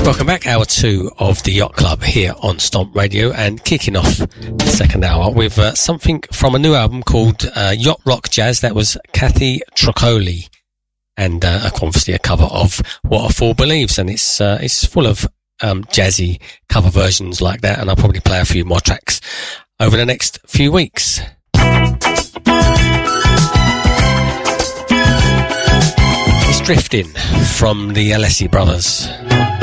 Welcome back, hour 2 of the Yacht Club here on Stomp Radio, and kicking off the second hour with something from a new album called Yacht Rock Jazz. That was Kathy Troccoli, and obviously a cover of What a Fool Believes, and it's full of jazzy cover versions like that, and I'll probably play a few more tracks over the next few weeks. It's Drifting from the Alessi Brothers.